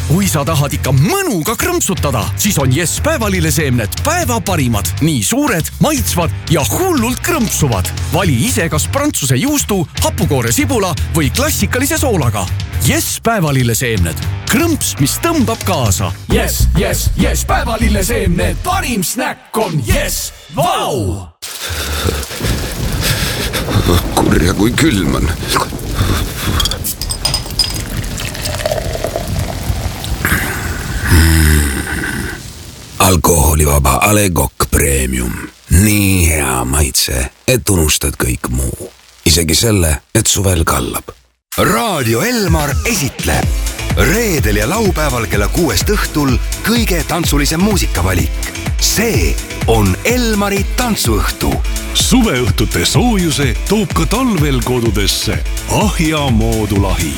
Kui sa tahad ikka mõnuga krõmpsutada, siis on Yes päevalilleseemned päeva parimad. Nii suured, maitsvad ja hullult krõmpsuvad. Vali ise kas prantsuse juustu, hapukoore sibula või klassikalise soolaga. Yes päevalilleseemned. Krõmps, mis tõmbab kaasa. Yes, yes, yes päevalilleseemned. Parim snäkk on Yes. Vau! Kurja kui külm on. Alkoholivaba A. Le Coq Premium. Nii hea maitse, et unustad kõik muu. Isegi selle, et suvel kallab. Raadio Elmar esitleb reedel ja laupäeval kella 6 õhtul kõige tantsulisem muusikavalik. See on Elmari tantsuõhtu. Suveõhtute soojuse toob ka talvel kodudesse Ahja moodulahi.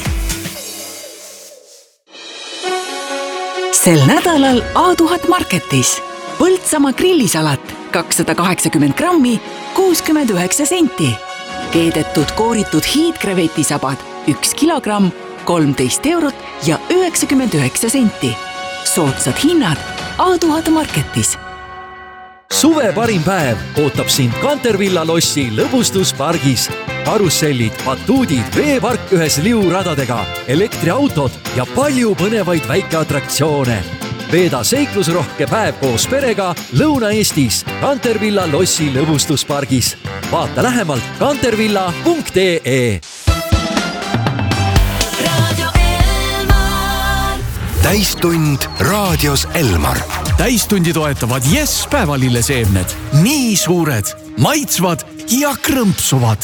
Sel nädalal A1000 Marketis Põltsamaa grillisalat 280 grammi 69 senti. Keedetud kooritud hiidkrevetisabad 1 kilogramm 13 eurot ja 99 senti. Soodsad hinnad A1000 Marketis. Suve parim päev ootab sind Kantervilla lossi lõbustuspargis. Karussellid, batuudid, veepark ühes liuradadega, elektriautod ja palju põnevaid väikeattraktsioone. Veeda seiklusrohke päev koos perega Lõuna-Eestis Kantervilla lossi lõbustuspargis. Vaata lähemalt kantervilla.ee. Täistund raadios Elmar. Täistundi toetavad Yes päevalilleseemned. Nii suured, maitsvad ja krõmpsuvad.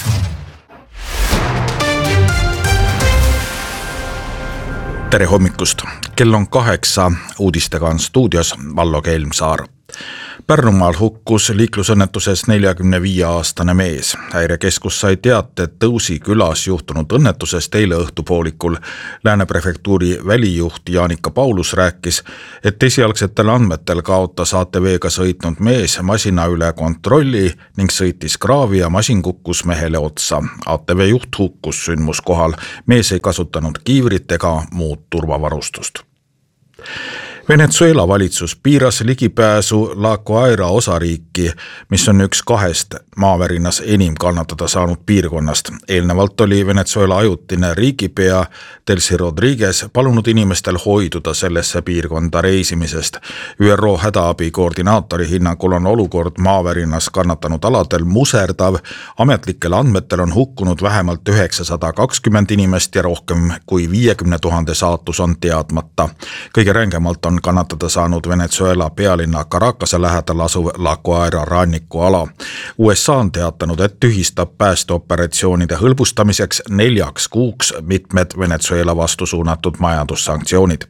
Tere hommikust. Kell on 8, uudistega on stuudios Vallo Kelmsaar. Pärnumaal hukkus liiklusõnnetuses 45-aastane mees. Häirekeskus sai teate Tõusi külas juhtunud õnnetusest eile õhtupoolikul. Lääne prefektuuri välijuht Jaanika Paulus rääkis, et esialgsetel andmetel kaotas ATV-ga sõitnud mees masina üle kontrolli ning sõitis kraavi ja masin kukkus mehele otsa. ATV juht hukkus sündmuskohal. Mees ei kasutanud kiivrit ega muud turvavarustust. Venezuela valitsus piiras ligipääsu La Guaira osariiki, mis on üks 2 maavärinas enim kannatada saanud piirkonnast. Eelnevalt oli Venezuela ajutine riigipea Delcy Rodriguez palunud inimestel hoiduda sellesse piirkonda reisimisest. ÜRO hädaabi koordinaatori hinnangul on olukord maavärinas kannatanud aladel muserdav. Ametlikel andmetel on hukkunud vähemalt 920 inimest ja rohkem kui 50 000 saatus on teadmata. Kõige rängemalt on kannatada saanud Venezuela pealinna Caracase lähedal asuv La Guaira rannikuala. USA on teatanud, et tühistab päästeoperatsioonide hõlbustamiseks 4 kuuks mitmed Venezuela vastu suunatud majandussanktsioonid.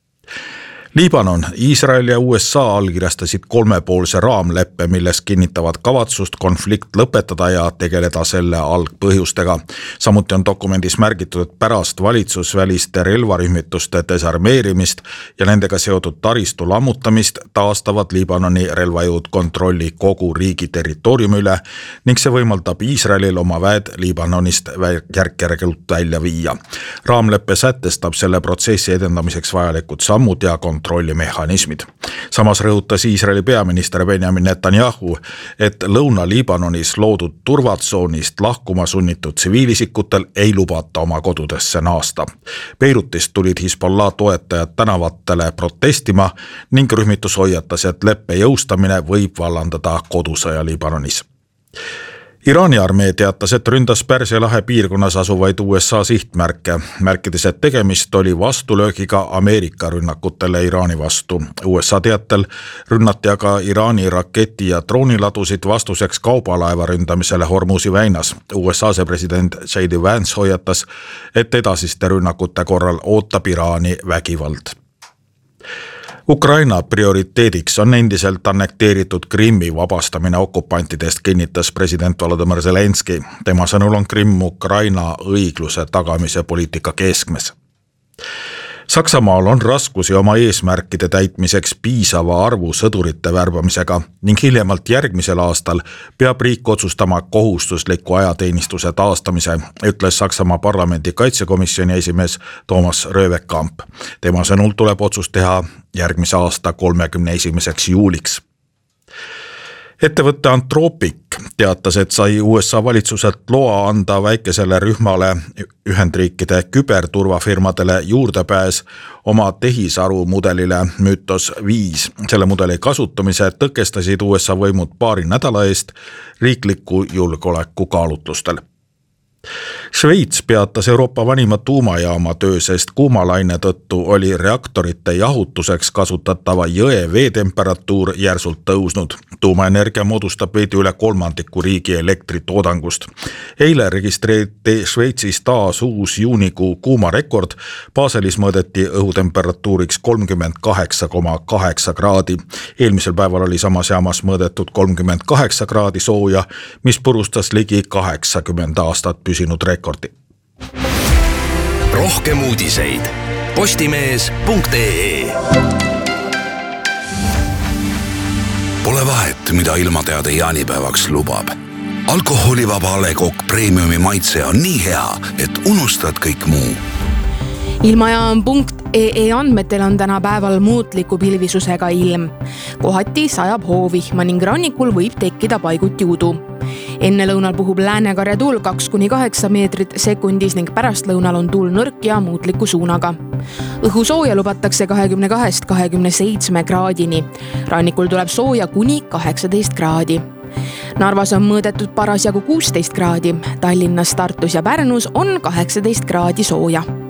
Liibanon, Iisrael ja USA allkirjastasid 3-poolse raamleppe, milles kinnitavad kavatsust konflikt lõpetada ja tegeleda selle algpõhjustega. Samuti on dokumendis märgitud, et pärast valitsusväliste relvarühmituste desarmeerimist ja nendega seotud taristu lammutamist taastavad Liibanoni relvajõud kontrolli kogu riigi territooriumi üle ning see võimaldab Iisraelil oma väed Liibanonist järk-järgult välja viia. Raamleppe sätestab selle protsessi edendamiseks vajalikud sammud ja kontrollimehhanismid. Samas rõhutas Iisraeli peaminister Benjamin Netanyahu, et Lõuna-Liibanonis loodud turvatsoonist lahkuma sunnitud tsiviilisikutel ei lubata oma kodudesse naasta. Beirutist tulid Hezbollah toetajad tänavatele protestima ning rühmitus hoiatas, et leppe jõustamine võib vallandada kodusõja Liibanonis. Iraani armee teatas, et ründas Pärsia lahe piirkonnas asuvaid USA sihtmärke, märkides, et tegemist oli vastulöögiga Ameerika rünnakutele Iraani vastu. USA teatel rünnati aga Iraani raketi- ja drooniladusid vastuseks kaubalaeva ründamisele Hormuzi väinas. USA president J.D. Vance hoiatas, et edasiste rünnakute korral ootab Iraani vägivald. Ukraina prioriteediks on endiselt annekteeritud Krimmi vabastamine okupantidest, kinnitas president Volodõmõr Zelenski. Tema sõnul on Krimm Ukraina õigluse tagamise poliitika keskmes. Saksamaal on raskusi oma eesmärkide täitmiseks piisava arvu sõdurite värbamisega ning hiljemalt järgmisel aastal peab riik otsustama kohustusliku ajateenistuse taastamise, ütles Saksamaa parlamendi kaitsekomisjoni esimees Thomas Röwekamp. Tema sõnul tuleb otsus teha järgmise aasta 31. juuliks. Ettevõtte Anthropic teatas, et sai USA valitsuselt loa anda väikesele rühmale Ühendriikide küberturvafirmadele juurdepääs oma tehisaru mudelile Mythos 5. Selle mudeli kasutamise tõkestasid USA võimud paari nädala eest riikliku julgeoleku kaalutlustel. Šveits peatas Euroopa vanima tuumajaama töö, sest kuumalaine tõttu oli reaktorite jahutuseks kasutatava jõe veetemperatuur järsult tõusnud. Tuumaenergia moodustab veidi üle 1/3 riigi elektritoodangust. Eile registreeriti Šveitsis taas uus juunikuu kuumarekord. Baselis mõõdeti õhutemperatuuriks 38,8 kraadi. Eelmisel päeval oli samas jaamas mõõdetud 38 kraadi sooja, mis purustas ligi 80 aastat püsinud rekordi. Rohkem uudiseid postimees.ee. Pole vahet, mida ilmateade jaanipäevaks lubab. Alkoholivaba A. Le Coq Premiumi maitse on nii hea, et unustad kõik muu. Ilmajaam.ee andmetel on täna päeval muutliku pilvisusega ilm. Kohati sajab hoovihma ning rannikul võib tekkida paiguti udu. Enne lõunal puhub läänekarja tuul 2-8 meetrit sekundis ning pärastlõunal on tuul nõrk ja muutliku suunaga. Õhu sooja lubatakse 22-27 kraadini. Rannikul tuleb sooja kuni 18 kraadi. Narvas on mõõdetud parasjagu 16 kraadi. Tallinnas, Tartus ja Pärnus on 18 kraadi sooja.